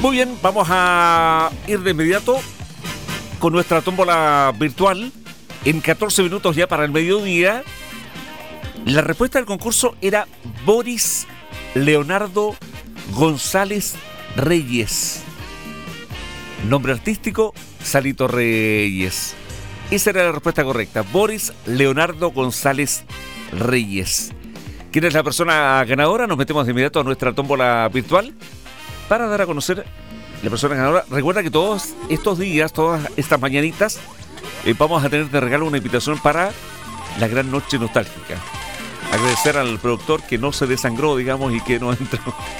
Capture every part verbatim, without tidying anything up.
Muy bien, vamos a ir de inmediato con nuestra tómbola virtual. En catorce minutos ya para el mediodía. La respuesta del concurso era Boris Leonardo González Reyes. Nombre artístico, Salito Reyes. Esa era la respuesta correcta. Boris Leonardo González Reyes. ¿Quién es la persona ganadora? Nos metemos de inmediato a nuestra tómbola virtual para dar a conocer la persona ganadora. Recuerda que todos estos días, todas estas mañanitas, eh, vamos a tener de regalo una invitación para la gran noche nostálgica. Agradecer al productor que no se desangró, digamos, y que no entró.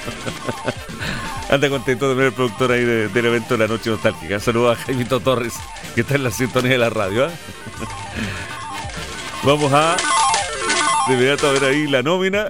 Anda contento de ver el productor ahí de, del evento de la noche nostálgica. Saludos a Jaimito Torres, que está en la sintonía de la radio, ¿eh? Vamos a de inmediato a ver ahí la nómina.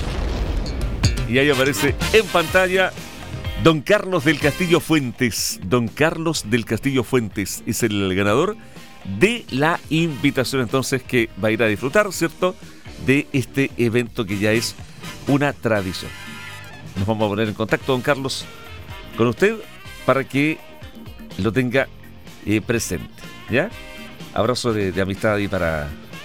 Y ahí aparece en pantalla Don Carlos del Castillo Fuentes. Don Carlos del Castillo Fuentes es el ganador de la invitación, entonces, que va a ir a disfrutar, ¿cierto?, de este evento que ya es una tradición. Nos vamos a poner en contacto, don Carlos, con usted para que lo tenga eh, presente, ¿ya? Abrazo de, de amistad ahí para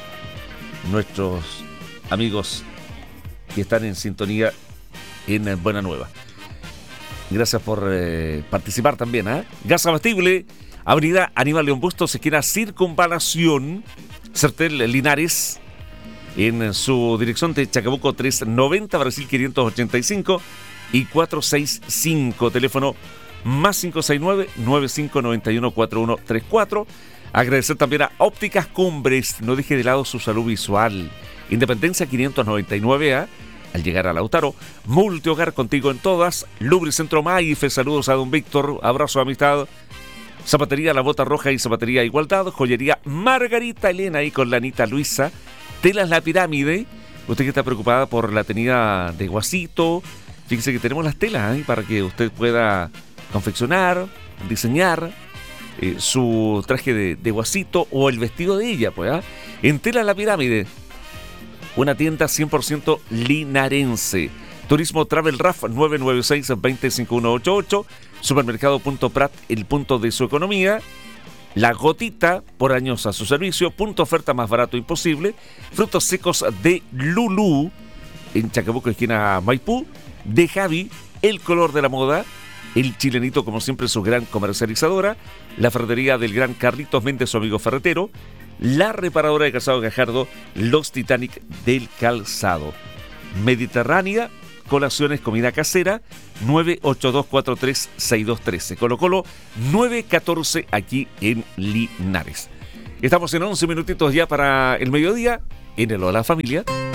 nuestros amigos que están en sintonía en Buena Nueva. Gracias por eh, participar también, ¿eh? Gas Abatible, Avenida Aníbal León Bustos, esquina Circunvalación, Certel Linares, en su dirección de Chacabuco trescientos noventa, Brasil quinientos ochenta y cinco y cuatrocientos sesenta y cinco, teléfono más cinco seis nueve, nueve cinco nueve uno, cuatro uno tres cuatro. Agradecer también a Ópticas Cumbres, no deje de lado su salud visual. Independencia quinientos noventa y nueve A, al llegar a Lautaro. Multihogar, contigo en todas. Lubricentro Maife, saludos a don Víctor, abrazo de amistad. Zapatería La Bota Roja y Zapatería Igualdad. Joyería Margarita Elena y con la Anita Luisa. Telas La Pirámide, usted que está preocupada por la tenida de Guasito, fíjese que tenemos las telas, ¿eh?, para que usted pueda confeccionar, diseñar eh, su traje de, de Guasito o el vestido de ella, pues, ¿eh? En Telas La Pirámide, una tienda cien por ciento linarense. Turismo Travel R A F nueve nueve seis, dos cinco uno ocho ocho. Supermercado Punto Prat, el punto de su economía. La Gotita, por años a su servicio. Punto Oferta, más barato imposible. Frutos secos de Lulú, en Chacabuco, esquina Maipú. De Javi, el color de la moda. El Chilenito, como siempre, su gran comercializadora. La ferretería del gran Carlitos Méndez, su amigo ferretero. La reparadora de calzado Gajardo, Los Titanic del Calzado. Mediterránea, colaciones, comida casera, nueve ocho dos cuatro tres seis dos uno tres. Colo Colo nueve catorce aquí en Linares. Estamos en once minutitos ya para el mediodía en el Hola Familia.